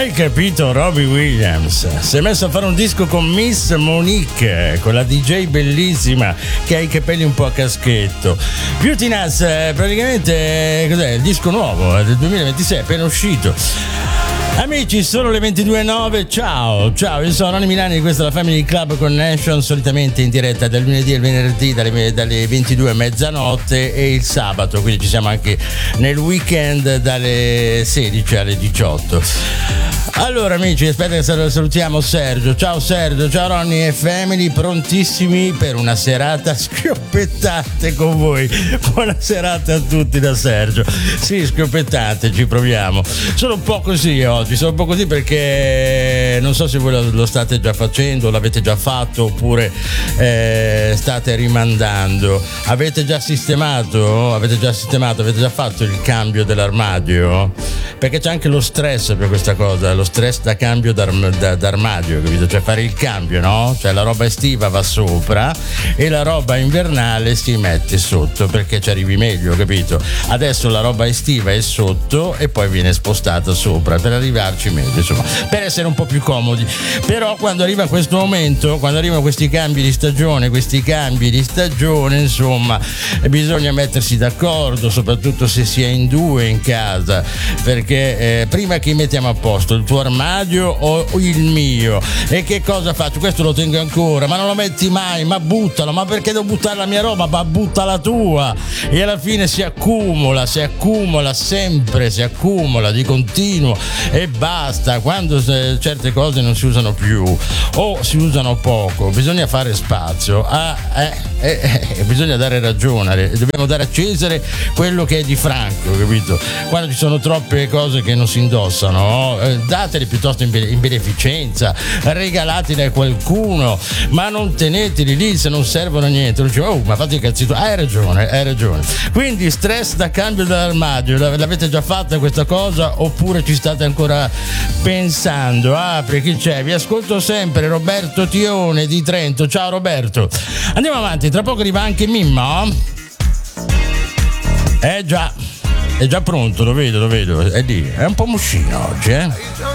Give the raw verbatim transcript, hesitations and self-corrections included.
Hai capito? Robbie Williams si è messo a fare un disco con Miss Monique, con la D J bellissima che ha i capelli un po' a caschetto. Beauty Nuts, praticamente cos'è? Il disco nuovo del duemilaventisei, appena uscito. Amici, sono le ventidue e nove, ciao, ciao, io sono Ronny Milani, questa è la Family Club Connection, solitamente in diretta dal lunedì al venerdì dalle, dalle ventidue a mezzanotte e il sabato, quindi ci siamo anche nel weekend dalle sedici alle diciotto. Allora amici, aspetta che salutiamo Sergio, ciao Sergio, ciao Ronny e Family, prontissimi per una serata schioppettante con voi. Buona serata a tutti da Sergio. Sì, schioppettante, ci proviamo. Sono un po' così oggi, sono un po' così perché non so se voi lo, lo state già facendo, l'avete già fatto oppure eh, state rimandando. Avete già sistemato? Avete già sistemato? Avete già fatto il cambio dell'armadio? Perché c'è anche lo stress per questa cosa, lo stress da cambio d'arm- da, d'armadio, capito? Cioè fare il cambio, no? Cioè la roba estiva va sopra e la roba invernale si mette sotto perché ci arrivi meglio, capito? Adesso la roba estiva è sotto e poi viene spostata sopra per arrivarci meglio, insomma, per essere un po' più comodi. Però quando arriva questo momento, quando arrivano questi cambi di stagione, questi cambi di stagione, insomma, bisogna mettersi d'accordo, soprattutto se si è in due in casa, perché eh, prima che mettiamo a posto il tuo armadio o il mio, e che cosa faccio? Questo lo tengo ancora, ma non lo metti mai, ma buttalo, ma perché devo buttare la mia roba? Ma butta la tua, e alla fine si accumula, si accumula sempre, si accumula di continuo e basta. Quando certe cose non si usano più o si usano poco, bisogna fare spazio a, eh, eh, eh, bisogna dare ragione, dobbiamo dare a Cesare quello che è di Franco, capito? Quando ci sono troppe cose che non si indossano, eh, datele piuttosto in, be- in beneficenza, regalatele a qualcuno, ma non teneteli lì se non servono a niente. Non dice, oh, ma fate il cazzito, ah, hai ragione, hai ragione. Quindi stress da cambio dell'armadio, l'avete già fatta questa cosa oppure ci state ancora pensando? Apri, chi c'è? Vi ascolto sempre, Roberto Tione di Trento. Ciao Roberto, andiamo avanti, tra poco arriva anche Mimma. Eh già, è già pronto, lo vedo, lo vedo, è lì, è un po' muscino oggi, eh?